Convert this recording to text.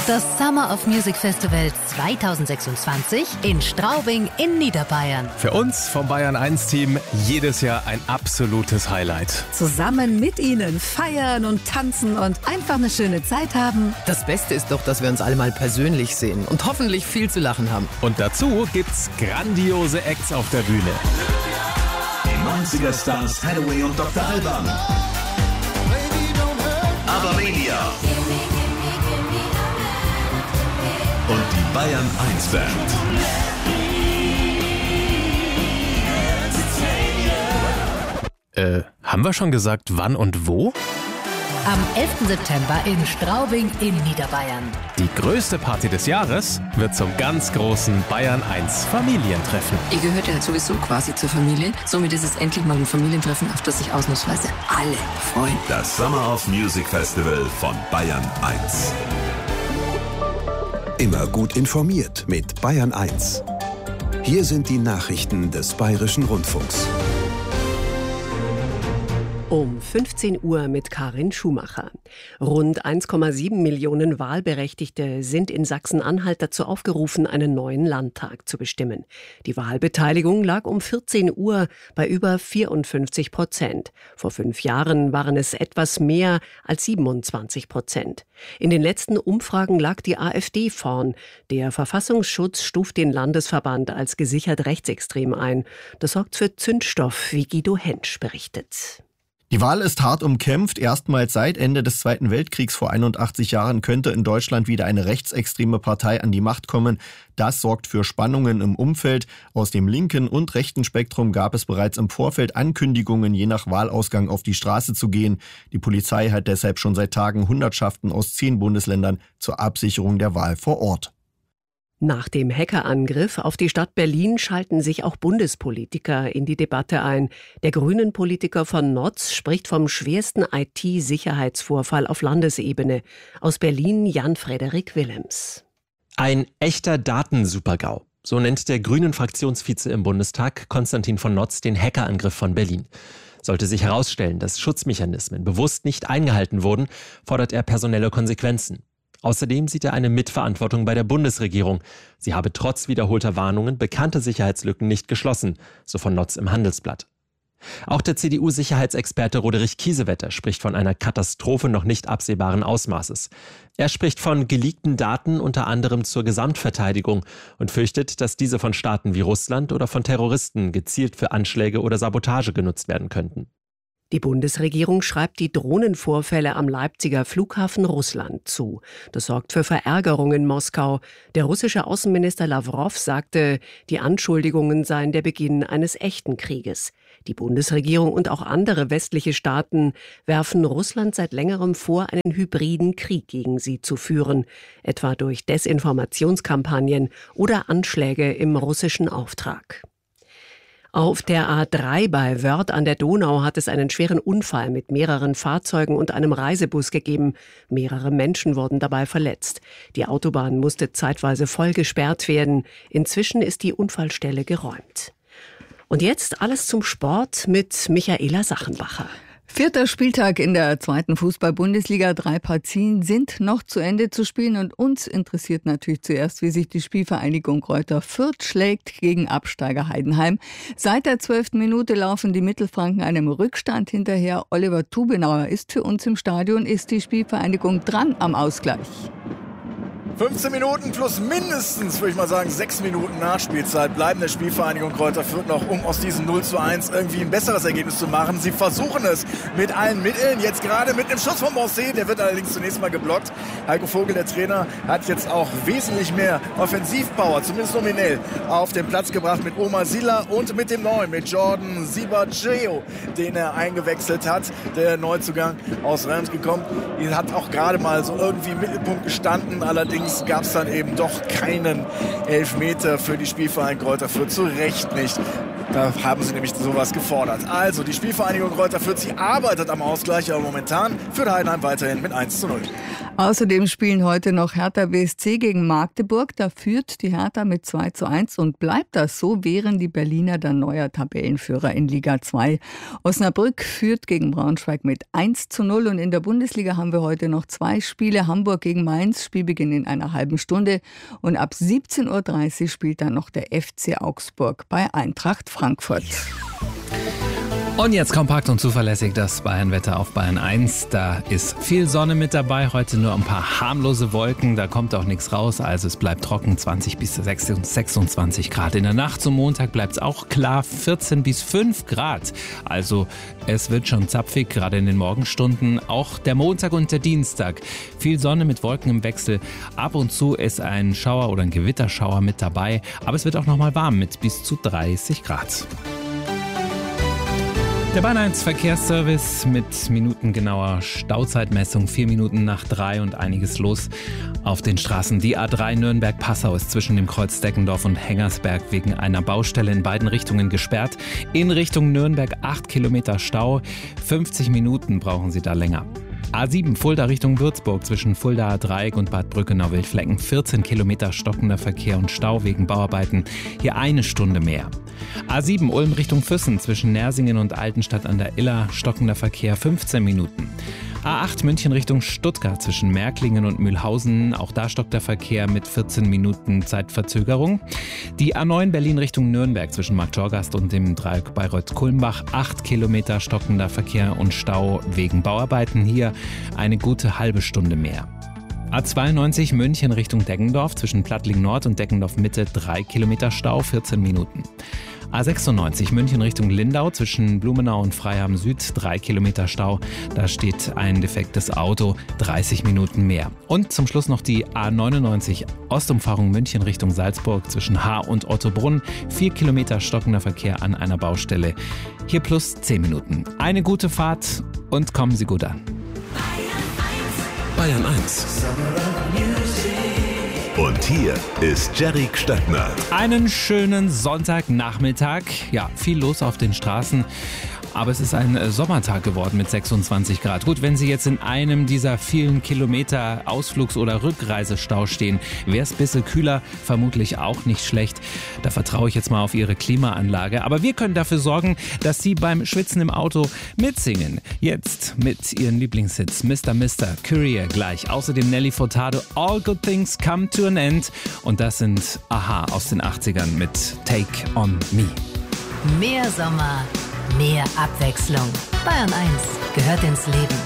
Das Summer of Music Festival 2026 in Straubing in Niederbayern. Für uns vom Bayern 1 Team jedes Jahr ein absolutes Highlight. Zusammen mit Ihnen feiern und tanzen und einfach eine schöne Zeit haben. Das Beste ist doch, dass wir uns alle mal persönlich sehen und hoffentlich viel zu lachen haben. Und dazu gibt's grandiose Acts auf der Bühne. Die 90er Stars Hathaway und Dr. Alban. Aber Media. Und die Bayern 1 Band. Haben wir schon gesagt, wann und wo? Am 11. September in Straubing in Niederbayern. Die größte Party des Jahres wird zum ganz großen Bayern 1 Familientreffen. Ihr gehört ja sowieso quasi zur Familie. Somit ist es endlich mal ein Familientreffen, auf das sich ausnahmsweise alle freuen. Das Summer of Music Festival von Bayern 1. Immer gut informiert mit Bayern 1. Hier sind die Nachrichten des Bayerischen Rundfunks. Um 15 Uhr mit Karin Schumacher. Rund 1,7 Millionen Wahlberechtigte sind in Sachsen-Anhalt dazu aufgerufen, einen neuen Landtag zu bestimmen. Die Wahlbeteiligung lag um 14 Uhr bei über 54%. Vor 5 Jahren waren es etwas mehr als 27%. In den letzten Umfragen lag die AfD vorn. Der Verfassungsschutz stuft den Landesverband als gesichert rechtsextrem ein. Das sorgt für Zündstoff, wie Guido Hentsch berichtet. Die Wahl ist hart umkämpft. Erstmals seit Ende des Zweiten Weltkriegs vor 81 Jahren könnte in Deutschland wieder eine rechtsextreme Partei an die Macht kommen. Das sorgt für Spannungen im Umfeld. Aus dem linken und rechten Spektrum gab es bereits im Vorfeld Ankündigungen, je nach Wahlausgang auf die Straße zu gehen. Die Polizei hat deshalb schon seit Tagen Hundertschaften aus 10 Bundesländern zur Absicherung der Wahl vor Ort. Nach dem Hackerangriff auf die Stadt Berlin schalten sich auch Bundespolitiker in die Debatte ein. Der Grünen-Politiker von Notz spricht vom schwersten IT-Sicherheitsvorfall auf Landesebene. Aus Berlin Jan-Frederik Willems. Ein echter Datensupergau. So nennt der Grünen-Fraktionsvize im Bundestag Konstantin von Notz den Hackerangriff von Berlin. Sollte sich herausstellen, dass Schutzmechanismen bewusst nicht eingehalten wurden, fordert er personelle Konsequenzen. Außerdem sieht er eine Mitverantwortung bei der Bundesregierung. Sie habe trotz wiederholter Warnungen bekannte Sicherheitslücken nicht geschlossen, so von Notz im Handelsblatt. Auch der CDU-Sicherheitsexperte Roderich Kiesewetter spricht von einer Katastrophe noch nicht absehbaren Ausmaßes. Er spricht von geleakten Daten unter anderem zur Gesamtverteidigung und fürchtet, dass diese von Staaten wie Russland oder von Terroristen gezielt für Anschläge oder Sabotage genutzt werden könnten. Die Bundesregierung schreibt die Drohnenvorfälle am Leipziger Flughafen Russland zu. Das sorgt für Verärgerung in Moskau. Der russische Außenminister Lawrow sagte, die Anschuldigungen seien der Beginn eines echten Krieges. Die Bundesregierung und auch andere westliche Staaten werfen Russland seit längerem vor, einen hybriden Krieg gegen sie zu führen, etwa durch Desinformationskampagnen oder Anschläge im russischen Auftrag. Auf der A3 bei Wörth an der Donau hat es einen schweren Unfall mit mehreren Fahrzeugen und einem Reisebus gegeben. Mehrere Menschen wurden dabei verletzt. Die Autobahn musste zeitweise voll gesperrt werden. Inzwischen ist die Unfallstelle geräumt. Und jetzt alles zum Sport mit Michaela Sachenbacher. 4. Spieltag in der 2. Fußball-Bundesliga. 3 Partien sind noch zu Ende zu spielen und uns interessiert natürlich zuerst, wie sich die Spielvereinigung Greuther Fürth schlägt gegen Absteiger Heidenheim. Seit der 12. Minute laufen die Mittelfranken einem Rückstand hinterher. Oliver Tubenauer ist für uns im Stadion. Ist die Spielvereinigung dran am Ausgleich? 15 Minuten plus mindestens, würde ich mal sagen, 6 Minuten Nachspielzeit bleiben der Spielvereinigung Greuther Fürth noch, um aus diesem 0:1 irgendwie ein besseres Ergebnis zu machen. Sie versuchen es mit allen Mitteln, jetzt gerade mit einem Schuss von Borsé, der wird allerdings zunächst mal geblockt. Heiko Vogel, der Trainer, hat jetzt auch wesentlich mehr Offensivpower, zumindest nominell, auf den Platz gebracht mit Omar Silla und mit dem Neuen, mit Jordan Sibacheo, den er eingewechselt hat, der Neuzugang aus Reims gekommen. Er hat auch gerade mal so irgendwie im Mittelpunkt gestanden, allerdings gab es dann eben doch keinen Elfmeter für die Spielvereinigung Greuther Fürth, zu Recht nicht. Da haben sie nämlich sowas gefordert. Also, die Spielvereinigung Greuther Fürth, sie arbeitet am Ausgleich, aber momentan führt Heidenheim weiterhin mit 1:0. Außerdem spielen heute noch Hertha BSC gegen Magdeburg. Da führt die Hertha mit 2:1 und bleibt das so, wären die Berliner dann neuer Tabellenführer in Liga 2. Osnabrück führt gegen Braunschweig mit 1:0 und in der Bundesliga haben wir heute noch 2 Spiele. Hamburg gegen Mainz, Spielbeginn in einer halben Stunde und ab 17:30 Uhr spielt dann noch der FC Augsburg bei Eintracht Frankfurt. Und jetzt kompakt und zuverlässig das Bayern-Wetter auf Bayern 1. Da ist viel Sonne mit dabei, heute nur ein paar harmlose Wolken, da kommt auch nichts raus, also es bleibt trocken, 20 bis 26 Grad. In der Nacht zum Montag bleibt es auch klar, 14 bis 5 Grad. Also es wird schon zapfig, gerade in den Morgenstunden. Auch der Montag und der Dienstag. Viel Sonne mit Wolken im Wechsel. Ab und zu ist ein Schauer oder ein Gewitterschauer mit dabei, aber es wird auch nochmal warm mit bis zu 30 Grad. Der Bayern 1 Verkehrsservice mit minutengenauer Stauzeitmessung, 4 Minuten nach 3 und einiges los auf den Straßen. Die A3 Nürnberg-Passau ist zwischen dem Kreuz Deckendorf und Hengersberg wegen einer Baustelle in beiden Richtungen gesperrt. In Richtung Nürnberg 8 Kilometer Stau, 50 Minuten brauchen Sie da länger. A7 Fulda Richtung Würzburg zwischen Fuldaer Dreieck und Bad Brückenau-Wildflecken 14 Kilometer stockender Verkehr und Stau wegen Bauarbeiten, hier 1 Stunde mehr. A7 Ulm Richtung Füssen zwischen Nersingen und Altenstadt an der Iller stockender Verkehr 15 Minuten. A8 München Richtung Stuttgart zwischen Märklingen und Mühlhausen, auch da stockt der Verkehr mit 14 Minuten Zeitverzögerung. Die A9 Berlin Richtung Nürnberg zwischen Marktschorgast und dem Dreieck Bayreuth-Kulmbach 8 Kilometer stockender Verkehr und Stau wegen Bauarbeiten, hier eine gute halbe Stunde mehr. A92 München Richtung Deggendorf zwischen Plattling Nord und Deggendorf Mitte 3 Kilometer Stau, 14 Minuten. A96 München Richtung Lindau zwischen Blumenau und Freiham Süd 3 Kilometer Stau. Da steht ein defektes Auto, 30 Minuten mehr. Und zum Schluss noch die A99 Ostumfahrung München Richtung Salzburg zwischen Haar und Ottobrunn. 4 Kilometer stockender Verkehr an einer Baustelle. Hier plus 10 Minuten. Eine gute Fahrt und kommen Sie gut an. Bayern 1. Und hier ist Jerry Stöckner. Einen schönen Sonntagnachmittag. Ja, viel los auf den Straßen. Aber es ist ein Sommertag geworden mit 26 Grad. Gut, wenn Sie jetzt in einem dieser vielen Kilometer Ausflugs- oder Rückreisestau stehen, wäre es ein bisschen kühler, vermutlich auch nicht schlecht. Da vertraue ich jetzt mal auf Ihre Klimaanlage. Aber wir können dafür sorgen, dass Sie beim Schwitzen im Auto mitsingen. Jetzt mit Ihren Lieblingshits Mr. Courier gleich. Außerdem Nelly Furtado, All Good Things Come to an End. Und das sind Aha aus den 80ern mit Take on Me. Mehr Sommer, mehr Abwechslung. Bayern 1 gehört ins Leben.